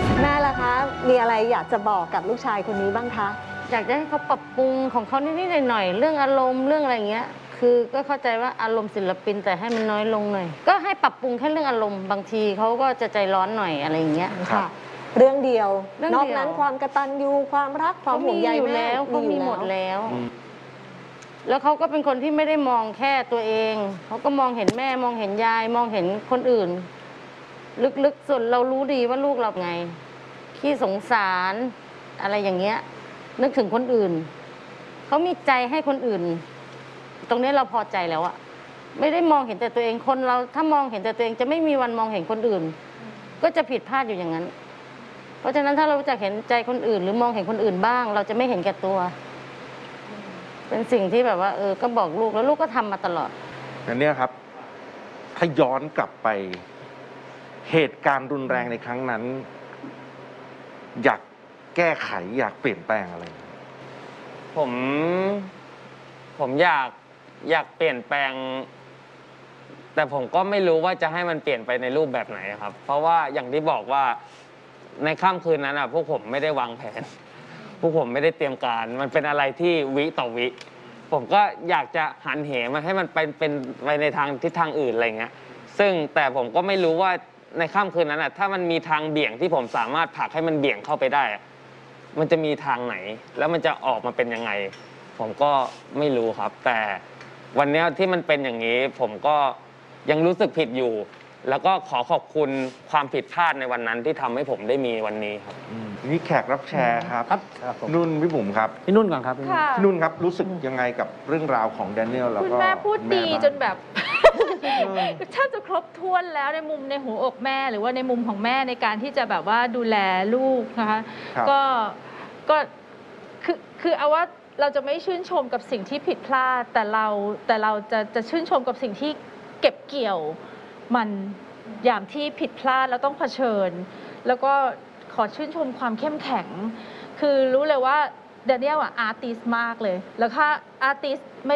แม่ล่ะคะมีอะไรอยากจะบอกกับลูกชายคนนี้บ้างคะอยากจะให้เขาปรับปรุงของเขานิดๆหน่อยๆเรื่องอารมณ์เรื่องอะไรเงี้ยคือก็เข้าใจว่าอารมณ์ศิลปินแต่ให้มันน้อยลงหน่อยก็ให้ปรับปรุงแค่เรื่องอารมณ์บางทีเขาก็จะใจร้อนหน่อยอะไรอย่างเงี้ยค่ะเรื่องเดียวนอกนั้นความกตัญญูความรักความห่วงใยแม่เขามีหมดแล้วแล้วเขาก็เป็นคนที่ไม่ได้มองแค่ตัวเองเขาก็มองเห็นแม่มองเห็นยายมองเห็นคนอื่นลึกๆส่วนเรารู้ดีว่าลูกเราไงขี้สงสารอะไรอย่างเงี้ยนึกถึงคนอื่นเขามีใจให้คนอื่นตรงนี้เราพอใจแล้วอะไม่ได้มองเห็นแต่ตัวเองคนเราถ้ามองเห็นแต่ตัวเองจะไม่มีวันมองเห็นคนอื่นก็จะผิดพลาดอยู่อย่างนั้นเพราะฉะนั้นถ้าเรารู้จักเห็นใจคนอื่นหรือมองเห็นคนอื่นบ้างเราจะไม่เห็นแก่ตัวเป็นสิ่งที่แบบว่าก็บอกลูกแล้วลูกก็ทำมาตลอดอันนี้ครับถ้าย้อนกลับไปเหตุการณ์รุนแรงในครั้งนั้น อยากแก้ไขอยากเปลี่ยนแปลงอะไรผมอยากเปลี่ยนแปลงแต่ผมก็ไม่รู้ว่าจะให้มันเปลี่ยนไปในรูปแบบไหนครับเพราะว่าอย่างที่บอกว่าในค่ำคืนนั้นพวกผมไม่ได้วางแผนพวกผมไม่ได้เตรียมการมันเป็นอะไรที่วิต่อวิผมก็อยากจะหันเหมันให้มันเป็นไปในทางทิศทางอื่นอะไรเงี้ยซึ่งแต่ผมก็ไม่รู้ว่าในค่ำคืนนั้นถ้ามันมีทางเบี่ยงที่ผมสามารถผลักให้มันเบี่ยงเข้าไปได้มันจะมีทางไหนแล้วมันจะออกมาเป็นยังไงผมก็ไม่รู้ครับแต่วันนี้ที่มันเป็นอย่างนี้ผมก็ยังรู้สึกผิดอยู่แล้วก็ขอขอบคุณความผิดพลาดในวันนั้นที่ทำให้ผมได้มีวันนี้ครับนี่แขกรับแชร์ครับครับผมนุ่นพี่บุ๋มครับพี่นุ่นก่อนครับพี่นุ่นครับรู้สึกยังไงกับเรื่องราวของแดเนียลแล้วก็คุณแม่พูดดีจนแบบ แทบจะครบถ้วนแล้วในหัวอกแม่หรือว่าในมุมของแม่ในการที่จะแบบว่าดูแลลูกนะคะก็คือเอาว่าเราจะไม่ชื่นชมกับสิ่งที่ผิดพลาดแต่เราจะชื่นชมกับสิ่งที่เก็บเกี่ยวมันอย่างที่ผิดพลาดแล้วต้องเผชิญแล้วก็ขอชื่นชมความเข้มแข็งคือรู้เลยว่าแดเนียลอาร์ติสมากเลยแล้วถ้าอาร์ติสไม่